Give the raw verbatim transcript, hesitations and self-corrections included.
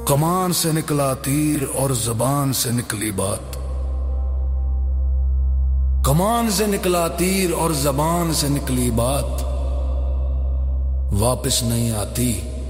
कमान से निकला तीर और जबान से निकली बात। कमान से निकला तीर और जबान से निकली बात। वापस नहीं आती